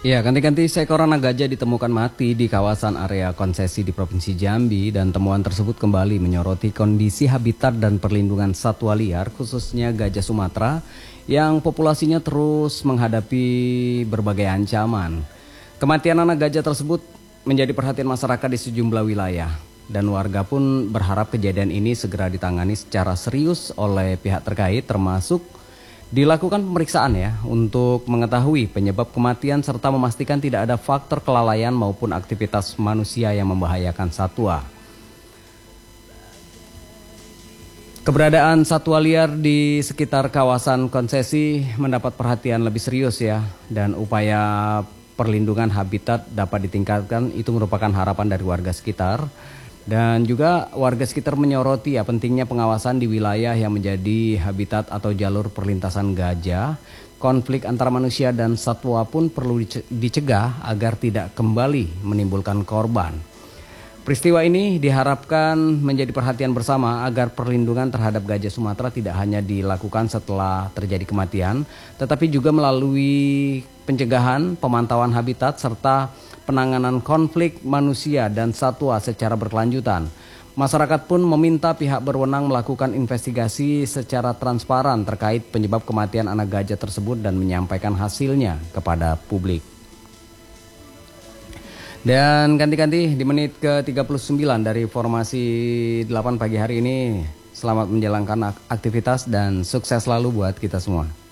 Ya, ganti-ganti seekor anak gajah ditemukan mati di kawasan area konsesi di Provinsi Jambi dan temuan tersebut kembali menyoroti kondisi habitat dan perlindungan satwa liar khususnya gajah Sumatera yang populasinya terus menghadapi berbagai ancaman. Kematian anak gajah tersebut menjadi perhatian masyarakat di sejumlah wilayah dan warga pun berharap kejadian ini segera ditangani secara serius oleh pihak terkait termasuk dilakukan pemeriksaan ya untuk mengetahui penyebab kematian serta memastikan tidak ada faktor kelalaian maupun aktivitas manusia yang membahayakan satwa. Keberadaan satwa liar di sekitar kawasan konsesi mendapat perhatian lebih serius ya dan upaya perlindungan habitat dapat ditingkatkan itu merupakan harapan dari warga sekitar. Dan juga warga sekitar menyoroti ya pentingnya pengawasan di wilayah yang menjadi habitat atau jalur perlintasan gajah. Konflik antara manusia dan satwa pun perlu dicegah agar tidak kembali menimbulkan korban. Peristiwa ini diharapkan menjadi perhatian bersama agar perlindungan terhadap gajah Sumatera tidak hanya dilakukan setelah terjadi kematian, tetapi juga melalui pencegahan, pemantauan habitat, serta penanganan konflik manusia dan satwa secara berkelanjutan. Masyarakat pun meminta pihak berwenang melakukan investigasi secara transparan terkait penyebab kematian anak gajah tersebut dan menyampaikan hasilnya kepada publik. Dan ganti-ganti di menit ke-39 dari formasi 8 pagi hari ini, selamat menjalankan aktivitas dan sukses selalu buat kita semua.